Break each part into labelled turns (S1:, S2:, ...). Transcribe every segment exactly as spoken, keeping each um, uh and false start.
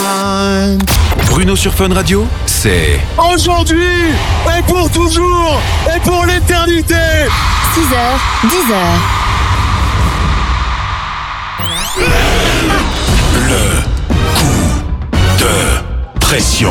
S1: Bruno sur Fun Radio, c'est
S2: aujourd'hui et pour toujours et pour l'éternité.
S3: six heures, dix heures.
S1: le coup de pression.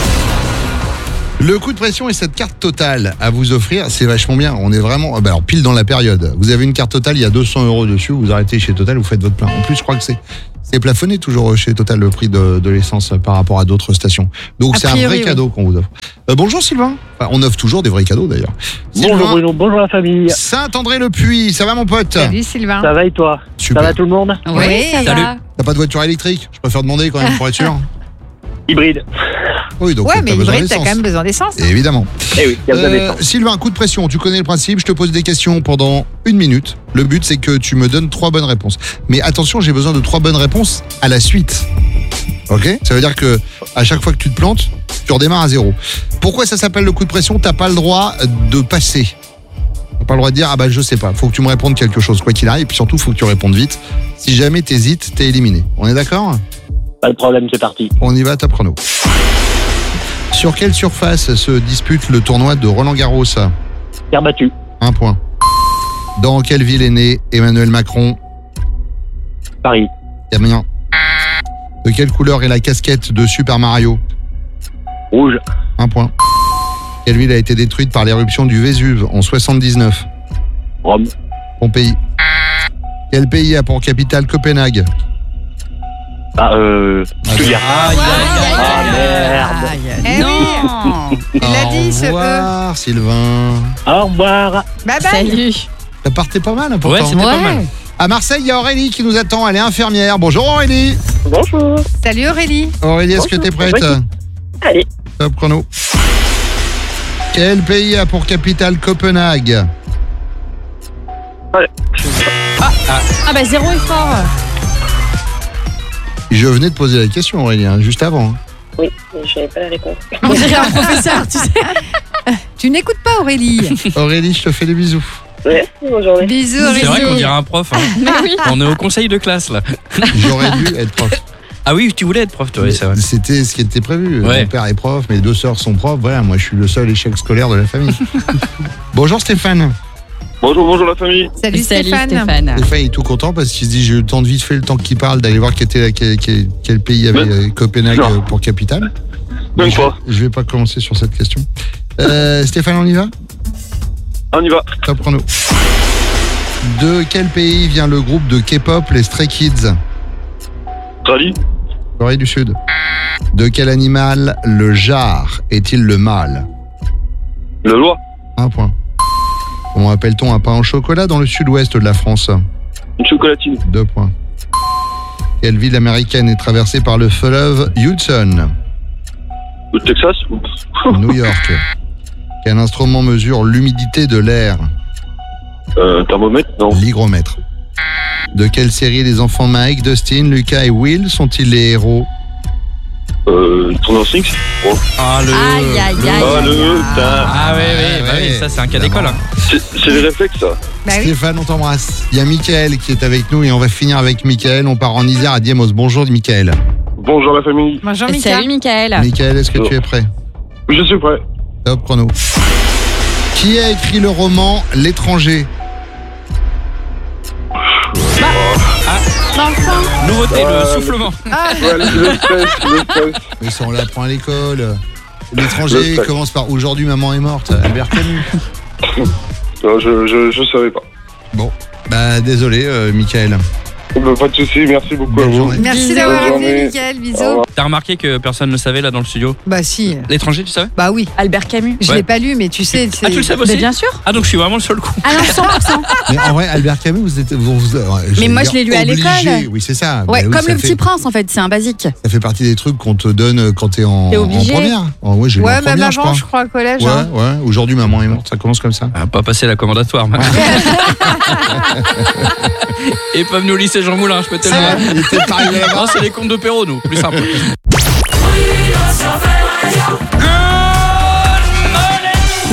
S4: Le coup de pression et cette carte totale à vous offrir, c'est vachement bien. On est vraiment, bah alors pile dans la période. Vous avez une carte totale, il y a deux cents euros dessus. Vous arrêtez chez Total, vous faites votre plein. En plus, je crois que c'est c'est plafonné toujours chez Total le prix de, de l'essence par rapport à d'autres stations. Donc
S5: A
S4: c'est
S5: priori,
S4: un vrai
S5: oui.
S4: cadeau qu'on vous offre. Euh, bonjour Sylvain. Enfin, on offre toujours des vrais cadeaux d'ailleurs.
S6: Bonjour
S4: Sylvain,
S6: Bruno, bonjour la famille.
S4: Saint-André-le-Puy, ça va mon pote?
S5: Salut Sylvain.
S6: Ça va et toi?
S4: Super.
S6: Ça va tout le monde?
S5: Oui, ça
S7: Salut.
S5: va.
S4: T'as pas de voiture électrique? Je préfère demander quand même pour être sûr.
S6: Hybride.
S4: Oui, donc
S5: Ouais,
S4: t'as
S5: mais
S4: besoin
S5: hybride, t'as
S4: d'essence.
S5: quand même besoin d'essence.
S4: Évidemment.
S6: Eh oui, il y a besoin
S4: Euh,
S6: d'essence.
S4: Sylvain, coup de pression, tu connais le principe, je te pose des questions pendant une minute. Le but c'est que tu me donnes trois bonnes réponses. Mais attention, j'ai besoin de trois bonnes réponses à la suite. Ok? Ça veut dire que à chaque fois que tu te plantes, tu redémarres à zéro. Pourquoi ça s'appelle le coup de pression? T'as pas le droit de passer. T'as pas le droit de dire ah bah je sais pas. Faut que tu me répondes quelque chose quoi qu'il arrive. Et puis surtout faut que tu répondes vite. Si jamais t'hésites, t'es éliminé. On est d'accord?
S6: Pas de problème, c'est parti.
S4: On y va, top chrono. Sur quelle surface se dispute le tournoi de Roland-Garros?
S6: Terre battue.
S4: Un point. Dans quelle ville est né Emmanuel Macron?
S6: Paris.
S4: Damien. De quelle couleur est la casquette de Super Mario?
S6: Rouge.
S4: Un point. Quelle ville a été détruite par l'éruption du Vésuve en soixante-dix-neuf?
S6: Rome.
S4: Pompéi. Quel pays a pour capitale Copenhague?
S6: Ah, euh. Stuttgart.
S7: Aïe, aïe,
S6: Ah,
S7: aïe,
S6: merde.
S5: Eh oui, il l'a dit ce
S4: Au
S5: E.
S4: revoir Sylvain.
S6: Au revoir.
S5: Bye bye.
S3: Salut.
S4: Ça partait pas mal hein, pourtant.
S7: Ouais, c'était pas mal.
S4: À Marseille, il y a Aurélie qui nous attend. Elle est infirmière. Bonjour Aurélie.
S6: Bonjour.
S5: Salut Aurélie.
S4: Aurélie, est-ce que t'es prête?
S6: Allez.
S4: Top chrono. Quel pays a pour capitale Copenhague?
S3: Ah bah zéro effort.
S4: Je venais de poser la question Aurélie, hein, juste avant. hein.
S8: Oui, mais je n'avais pas la réponse.
S3: On dirait un professeur, tu sais.
S5: Tu n'écoutes pas Aurélie.
S4: Aurélie, je te fais des bisous.
S8: Merci, bonne journée.
S5: Bisous
S7: C'est vrai
S5: Aurélie.
S7: qu'on dirait un prof. Hein.
S3: Mais oui.
S7: On est au conseil de classe là.
S4: J'aurais dû être prof.
S7: Ah oui, tu voulais être prof, toi, oui, c'est vrai.
S4: C'était ce qui était prévu.
S7: Ouais.
S4: Mon père est prof, mes deux sœurs sont profs. Voilà, moi je suis le seul échec scolaire de la famille. Bonjour Stéphane.
S6: Bonjour, bonjour la famille.
S5: Salut,
S3: Salut
S5: Stéphane.
S3: Stéphane.
S4: Stéphane est tout content parce qu'il se dit j'ai eu le temps de vite fait le temps qu'il parle d'aller voir quel, était la- quel, quel- quel pays avait euh, Copenhague
S6: Non.
S4: euh, pour capitale.
S6: Même
S4: je,
S6: pas.
S4: je vais pas commencer sur cette question. Euh, Stéphane, on y va?
S6: On y va.
S4: Top chrono. De quel pays vient le groupe de K-pop les Stray Kids?
S6: Rallye.
S4: Corée du Sud. De quel animal le jar est-il le mâle?
S6: Le Loire.
S4: Un point. Comment appelle-t-on un pain au chocolat dans le sud-ouest de la France?
S6: Une chocolatine.
S4: Deux points. Quelle ville américaine est traversée par le fleuve Hudson?
S6: Le Texas.
S4: New York. Quel instrument mesure l'humidité de l'air?
S6: Euh, thermomètre. Non.
S4: L'hygromètre. De quelle série les enfants Mike, Dustin, Lucas et Will sont-ils les héros?
S6: Euh, Tourneur Six. Oh.
S7: Ah le.
S3: Aïe, aïe,
S7: le-
S3: aïe.
S6: Ah, le. putain.
S7: Ah oui, oui, bah oui, ça c'est un cas d'école. Hein.
S6: C'est c'est les réflexes, ça.
S5: Bah oui.
S4: Stéphane, on t'embrasse. Il y a Mickaël qui est avec nous et on va finir avec Mickaël. On part en Isère à Diemos. Bonjour Mickaël.
S6: Bonjour la famille.
S5: Bonjour Mika.
S3: Salut Mickaël.
S4: Mickaël, est-ce que tu es prêt?
S6: Je suis prêt.
S4: Top chrono. Qui a écrit le roman L'étranger?
S7: Nouveauté,
S6: Euh,
S7: le soufflement.
S6: Ouais, le stress, le stress.
S4: Mais ça, on l'apprend à l'école.
S6: Le
S4: L'étranger
S6: stress.
S4: commence par Aujourd'hui, maman est morte. Albert Camus.
S6: Non, je, je, je savais pas.
S4: Bon, bah désolé, euh, Mickaël.
S6: Bah, pas de soucis, merci beaucoup à
S4: Bonne
S6: vous.
S4: journée.
S5: Merci
S3: Bisous.
S5: d'avoir
S6: Bonne
S5: appelé
S6: journée.
S5: Mickaël.
S6: Au
S5: Bisous.
S6: revoir.
S7: T'as remarqué que personne ne savait là dans le studio?
S5: Bah si.
S7: L'étranger, tu savais?
S5: Bah oui.
S3: Albert Camus.
S5: Je
S7: Ouais.
S5: l'ai pas lu, mais tu sais. c'est-
S7: Ah, tu le savais
S3: Mais
S7: aussi?
S3: bien sûr.
S7: Ah, donc je suis vraiment le seul con.
S3: Ah non, cent pour cent.
S4: Mais en vrai, Albert Camus, vous êtes. Vous, vous- euh,
S3: Mais moi,
S4: veux
S3: je l'ai
S4: dire
S3: lu à
S4: obligé.
S3: l'école.
S4: Oui, c'est ça.
S3: Ouais,
S4: Bah oui,
S3: comme
S4: ça
S3: le
S4: fait-
S3: Petit Prince en fait, c'est un basique.
S4: Ça fait partie des trucs qu'on te donne quand t'es en,
S3: T'es
S4: en
S3: obligé.
S4: première. Oh, ouais, j'ai lu en
S5: Ouais, même
S4: première, je
S5: avant,
S4: crois.
S5: je crois, au collège.
S4: Ouais,
S5: hein.
S4: ouais. Aujourd'hui, maman est morte. Ça commence comme ça.
S7: Ah, pas passer la commandatoire. moi. Et pas venu au lycée Jean Moulin, je peux te le dire.
S4: Il était pas arrivé là-bas.
S7: Non, c'est les comptes de Perrault, nous, plus simple.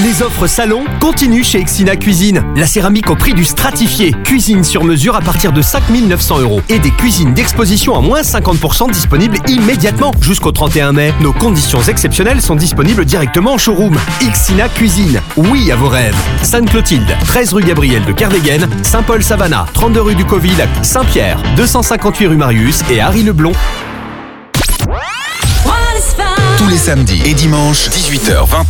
S9: Les offres salon continuent chez Xina Cuisine. La céramique au prix du stratifié. Cuisine sur mesure à partir de cinq mille neuf cents euros. Et des cuisines d'exposition à moins cinquante pour cent disponibles immédiatement. Jusqu'au trente et un mai, nos conditions exceptionnelles sont disponibles directement en showroom. Xina Cuisine. Oui à vos rêves. Sainte-Clotilde, treize rue Gabriel de Kervegen, Saint-Paul-Savannah, trente-deux rue du Covil, Saint-Pierre, deux cent cinquante-huit rue Marius et Harry-le-Blond.
S1: Tous les samedis et dimanches, dix-huit heures vingt.